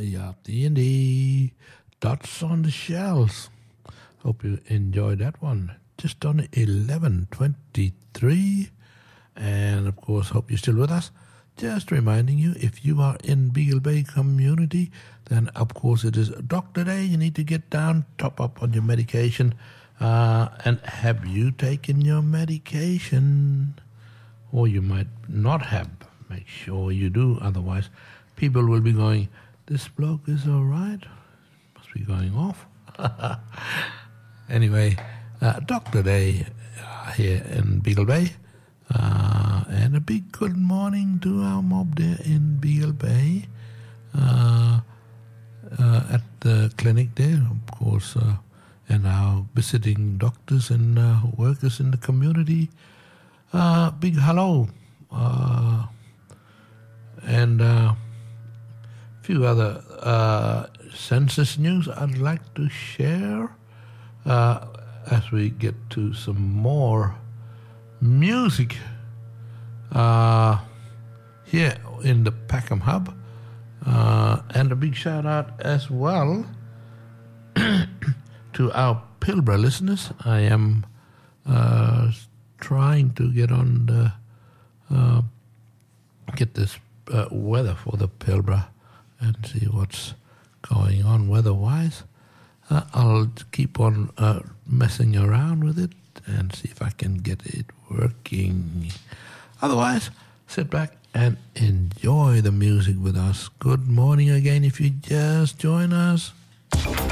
the Dots on the Shells. Hope you enjoyed that one. Just on 11:23. And of course, hope you're still with us. Just reminding you, if you are in Beagle Bay community, then of course it is Doctor Day. You need to get down, top up on your medication. And have you taken your medication? Or you might not have. Make sure you do. Otherwise, people will be going, this bloke is all right. Must be going off. Anyway, Doctor Day here in Beagle Bay. And a big good morning to our mob there in Beagle Bay. At the clinic there, of course, and our visiting doctors and workers in the community. Big hello. And a few other census news I'd like to share as we get to some more music here in the Packham Hub. And a big shout out as well to our Pilbara listeners. I am trying to get on the get this weather for the Pilbara and see what's going on weather-wise. I'll keep on messing around with it and see if I can get it working. Otherwise, sit back and enjoy the music with us. Good morning again if you just join us.